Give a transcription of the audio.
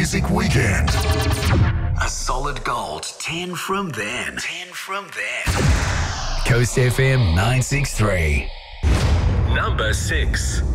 Music Weekend. A solid gold 10 from then. 10 from then. Coast FM 963. Number 6.